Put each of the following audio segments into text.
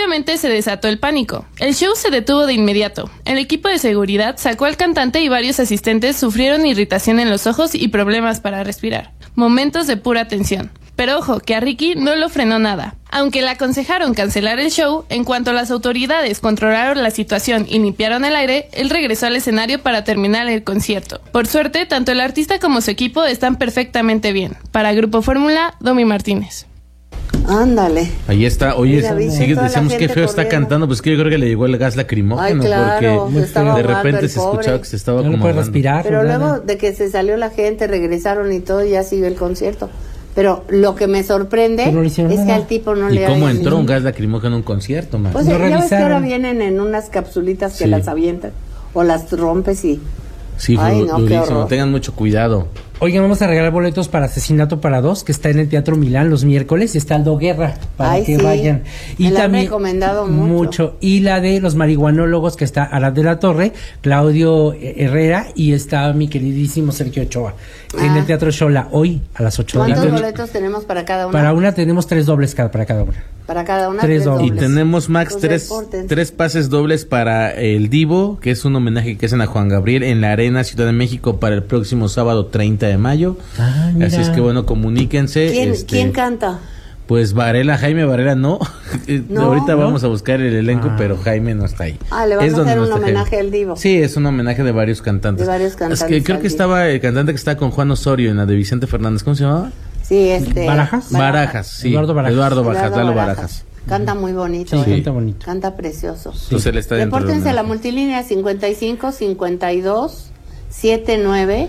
Obviamente se desató el pánico. El show se detuvo de inmediato. El equipo de seguridad sacó al cantante y varios asistentes sufrieron irritación en los ojos y problemas para respirar. Momentos de pura tensión. Pero ojo, que a Ricky no lo frenó nada. Aunque le aconsejaron cancelar el show, en cuanto las autoridades controlaron la situación y limpiaron el aire, él regresó al escenario para terminar el concierto. Por suerte, tanto el artista como su equipo están perfectamente bien. Para Grupo Fórmula, Domi Martínez. Ándale. Ahí está. Oye, decíamos qué feo está corriendo. cantando, pues que yo creo que le llegó el gas lacrimógeno. Ay, claro, porque estaba de ahogando repente el se pobre. escuchaba que se estaba No como puede ahogando. respirar. Pero nada. luego de que se salió la gente, regresaron y todo, ya siguió el concierto. Pero lo que me sorprende Pero no le hicieron es que nada. al tipo no ¿Y le cómo ha- entró un gas lacrimógeno en un concierto, man? Pues Lo ya ves que revisaron. ahora vienen en unas capsulitas que Sí. las avientan o las rompes y... Sí, fue Ay, no, qué durísimo. horror. Tengan mucho cuidado. Oigan, vamos a regalar boletos para Asesinato para Dos, que está en el Teatro Milán los miércoles, y está Aldo Guerra, para Ay, que sí. vayan. Me la han recomendado mucho. Y la de los marihuanólogos, que está Arad de la Torre, Claudio Herrera, y está mi queridísimo Sergio Ochoa, en el Teatro Xola, hoy a las 8 de la ¿Cuántos noche. boletos tenemos para cada una? Para una tenemos 3 dobles para cada una. Para cada una, 3 dobles. Y tenemos, Max, Pues tres pases dobles para el Divo, que es un homenaje que hacen a Juan Gabriel en la Arena Ciudad de México para el próximo sábado 30 de mayo. Ah, mira. Así es que bueno, comuníquense. ¿Quién canta? Pues Jaime Varela no. No, Ahorita ¿no? vamos a buscar el elenco, pero Jaime no está ahí. Ah, le van a donde hacer no un está homenaje Jaime. al Divo. Sí, es un homenaje de varios cantantes. De varios cantantes Es que creo al que Divo. estaba el cantante que está con Juan Osorio en la de Vicente Fernández. ¿Cómo se llamaba? Sí, ¿Barajas? Barajas, sí. Eduardo Barajas. Lalo Barajas. Canta muy bonito. Sí, ¿eh? canta bonito. Canta precioso. Entonces él está dentro Repórtense de a la multilínea 55 52 79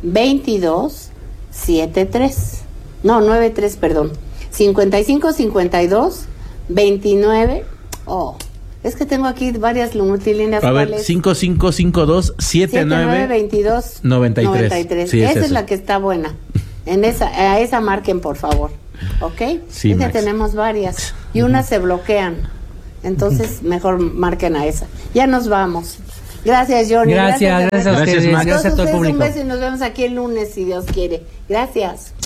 22 73. No, 93, perdón. 55 52 29. Oh, es que tengo aquí varias multilíneas. A ver, ¿cuáles? 5552 79 22 93. Sí, Esa es es la que está buena. A esa marquen, por favor. ¿Ok? Sí, es que Max. tenemos varias. Y unas se bloquean. Entonces, mejor marquen a esa. Ya nos vamos. Gracias, Johnny. Gracias a Gracias, ustedes. Max. Gracias a todo el ustedes, público. un beso y nos vemos aquí el lunes, si Dios quiere. Gracias.